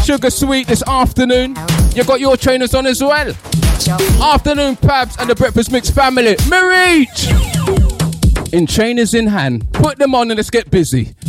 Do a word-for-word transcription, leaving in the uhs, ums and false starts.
Sugar Sweet this afternoon. You got your trainers on as well. Afternoon Pabs and the Breakfast Mix family. Marich! In trainers in hand. Put them on and let's get busy.